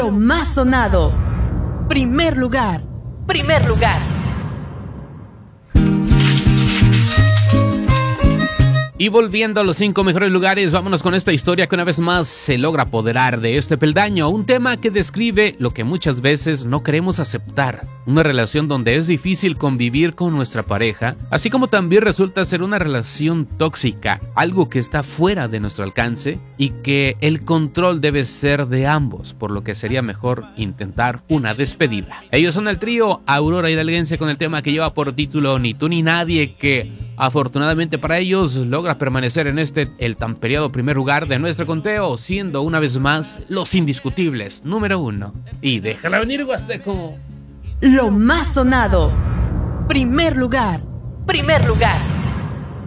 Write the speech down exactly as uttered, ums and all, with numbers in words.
Lo más sonado. Primer lugar. Primer lugar. Y volviendo a los cinco mejores lugares, vámonos con esta historia que una vez más se logra apoderar de este peldaño. Un tema que describe lo que muchas veces no queremos aceptar. Una relación donde es difícil convivir con nuestra pareja, así como también resulta ser una relación tóxica, algo que está fuera de nuestro alcance y que el control debe ser de ambos, por lo que sería mejor intentar una despedida. Ellos son el trío Aurora Hidalguense con el tema que lleva por título Ni tú ni nadie, que afortunadamente para ellos logra permanecer en este el tan peleado primer lugar de nuestro conteo, siendo una vez más los indiscutibles número uno. Y déjala venir, Huasteco. Lo más sonado. Primer lugar. Primer lugar.